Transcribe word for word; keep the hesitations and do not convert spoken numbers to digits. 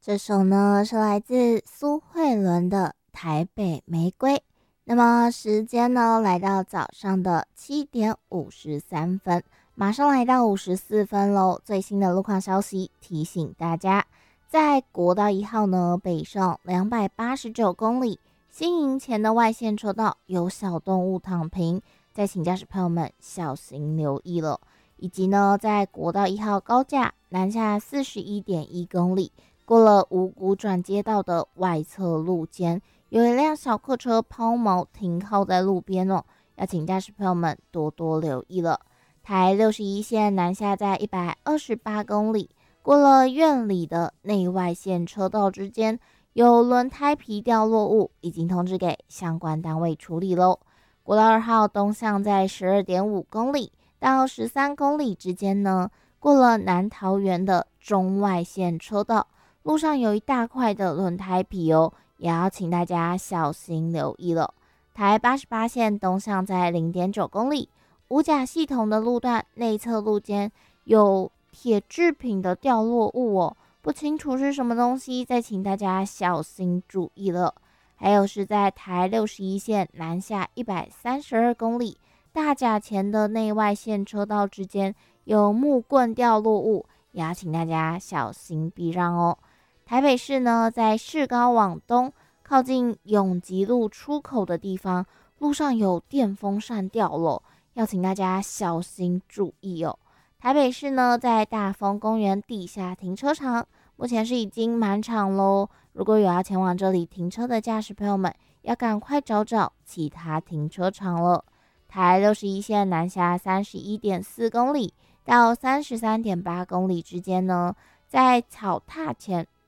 这首呢是来自苏慧伦的《台北玫瑰》。那么时间呢来到早上的七点五十三分，马上来到五十四分喽。最新的路况消息提醒大家，在国道一号呢北上两百八十九公里，新营前的外线车道有小动物躺平，再请驾驶朋友们小心留意了。以及呢在国道一号高架南下四十一点一公里，过了五股转接道的外侧路肩，有一辆小客车抛锚停靠在路边哦，要请驾驶朋友们多多留意了。台六十一线南下在一百二十八公里，过了院里的内外线车道之间，有轮胎皮掉落物，已经通知给相关单位处理喽。国道二号东向在十二点五公里到十三公里之间呢，过了南桃园的中外线车道，路上有一大块的轮胎皮哦，也要请大家小心留意了。台八十八线东向在 零点九公里，五甲系统的路段内侧路间有铁制品的掉落物哦，不清楚是什么东西，再请大家小心注意了。还有是在台六十一线南下一百三十二公里，大甲前的内外线车道之间有木棍掉落物，也要请大家小心避让哦。台北市呢，在市高往东靠近永吉路出口的地方，路上有电风扇掉落，要请大家小心注意哦。台北市呢，在大丰公园地下停车场，目前是已经满场喽。如果有要前往这里停车的驾驶朋友们，要赶快找找其他停车场了。台六十一线南下三十一点四公里到三十三点八公里之间呢，在草踏前